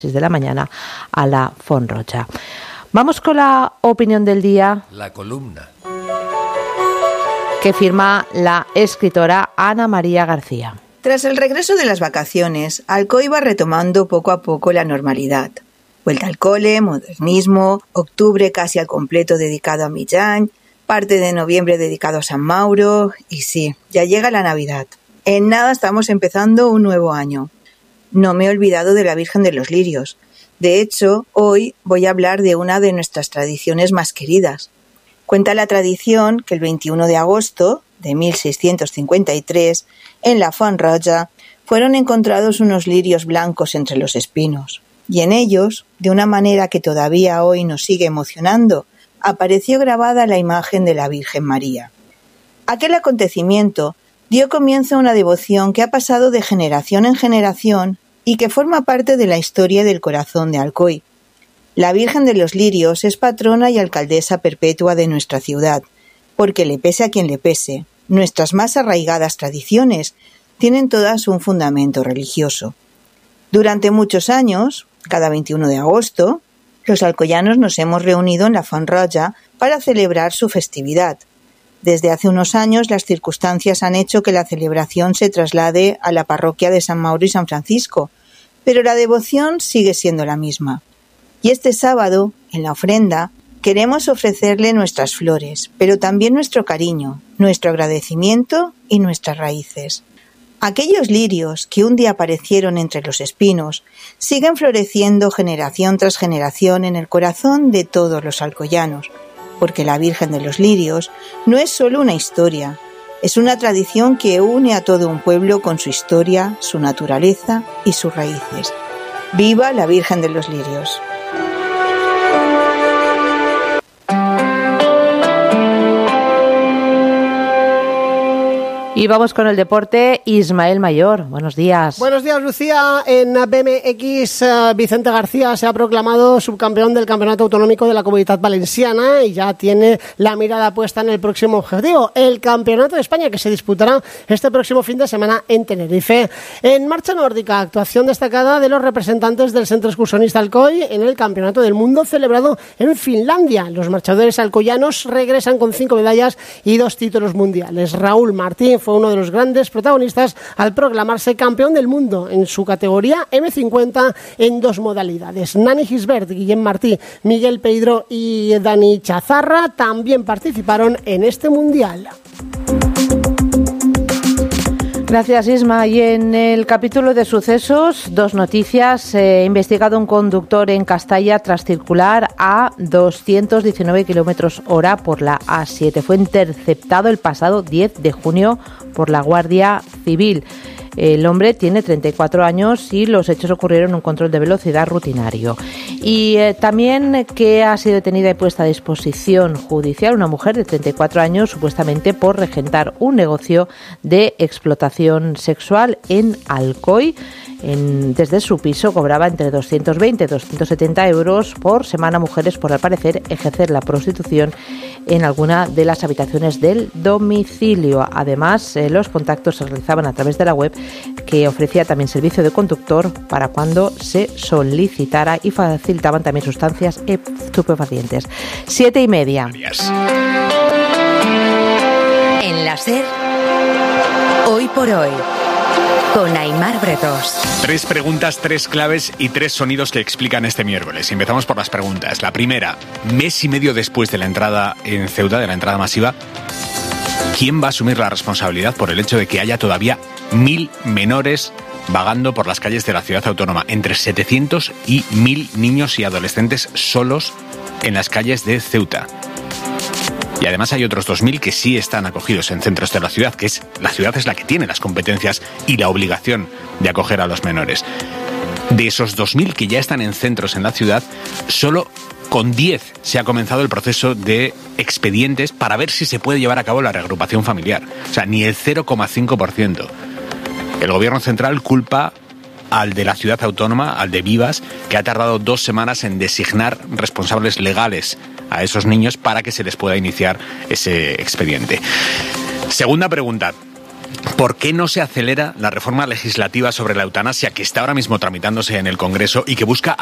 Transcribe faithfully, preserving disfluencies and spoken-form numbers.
seis de la mañana a la Font Roja. Vamos con la opinión del día. La columna. Que firma la escritora Ana María García. Tras el regreso de las vacaciones, Alcoy va retomando poco a poco la normalidad. Vuelta al cole, modernismo, octubre casi al completo dedicado a Millán, parte de noviembre dedicado a San Mauro, y sí, ya llega la Navidad. En nada estamos empezando un nuevo año. No me he olvidado de la Virgen de los Lirios. De hecho, hoy voy a hablar de una de nuestras tradiciones más queridas. Cuenta la tradición que el veintiuno de agosto de mil seiscientos cincuenta y tres, en la Font Roja, fueron encontrados unos lirios blancos entre los espinos. Y en ellos, de una manera que todavía hoy nos sigue emocionando, apareció grabada la imagen de la Virgen María. Aquel acontecimiento dio comienzo a una devoción que ha pasado de generación en generación y que forma parte de la historia del corazón de Alcoy. La Virgen de los Lirios es patrona y alcaldesa perpetua de nuestra ciudad, porque le pese a quien le pese, nuestras más arraigadas tradiciones tienen todas un fundamento religioso. Durante muchos años, cada veintiuno de agosto, los alcoyanos nos hemos reunido en la Font Roja para celebrar su festividad. Desde hace unos años las circunstancias han hecho que la celebración se traslade a la parroquia de San Mauro y San Francisco, pero la devoción sigue siendo la misma. Y este sábado, en la ofrenda, queremos ofrecerle nuestras flores, pero también nuestro cariño, nuestro agradecimiento y nuestras raíces. Aquellos lirios que un día aparecieron entre los espinos siguen floreciendo generación tras generación en el corazón de todos los alcoyanos, porque la Virgen de los Lirios no es solo una historia, es una tradición que une a todo un pueblo con su historia, su naturaleza y sus raíces. ¡Viva la Virgen de los Lirios! Y vamos con el deporte. Ismael Mayor, buenos días. Buenos días, Lucía. En B M X, uh, Vicente García se ha proclamado subcampeón del Campeonato Autonómico de la Comunitat Valenciana y ya tiene la mirada puesta en el próximo objetivo, el Campeonato de España, que se disputará este próximo fin de semana en Tenerife. En marcha nórdica, actuación destacada de los representantes del Centro Excursionista Alcoy en el Campeonato del Mundo celebrado en Finlandia. Los marchadores alcoyanos regresan con cinco medallas y dos títulos mundiales. Raúl Martín fue uno de los grandes protagonistas al proclamarse campeón del mundo en su categoría eme cincuenta en dos modalidades. Nani Gisbert, Guillem Martí, Miguel Pedro y Dani Chazarra también participaron en este mundial. Gracias, Isma. Y en el capítulo de sucesos, dos noticias. Eh, investigado un conductor en Castalla tras circular a doscientos diecinueve kilómetros hora por la A siete. Fue interceptado el pasado diez de junio por la Guardia Civil. El hombre tiene treinta y cuatro años y los hechos ocurrieron en un control de velocidad rutinario. Y eh, también que ha sido detenida y puesta a disposición judicial una mujer de treinta y cuatro años, supuestamente por regentar un negocio de explotación sexual en Alcoy. En, desde su piso cobraba entre doscientos veinte y doscientos setenta euros por semana a mujeres por, al parecer, ejercer la prostitución en alguna de las habitaciones del domicilio. Además, eh, los contactos se realizaban a través de la web, que ofrecía también servicio de conductor para cuando se solicitara, y facilitaban también sustancias estupefacientes. Siete y media. En la SER, hoy por hoy, con Aimar Bretos. Tres preguntas, tres claves y tres sonidos que explican este miércoles. Empezamos por las preguntas. La primera, mes y medio después de la entrada en Ceuta, de la entrada masiva, ¿quién va a asumir la responsabilidad por el hecho de que haya todavía mil menores vagando por las calles de la ciudad autónoma? Entre setecientos y mil niños y adolescentes solos en las calles de Ceuta. Y además hay otros dos mil que sí están acogidos en centros de la ciudad, que es la ciudad es la que tiene las competencias y la obligación de acoger a los menores. De esos dos mil que ya están en centros en la ciudad, solo con diez se ha comenzado el proceso de expedientes para ver si se puede llevar a cabo la reagrupación familiar. O sea, ni el cero coma cinco por ciento. El gobierno central culpa al de la ciudad autónoma, al de Vivas, que ha tardado dos semanas en designar responsables legales a esos niños para que se les pueda iniciar ese expediente. Segunda pregunta. ¿por qué no se acelera la reforma legislativa sobre la eutanasia que está ahora mismo tramitándose en el Congreso y que busca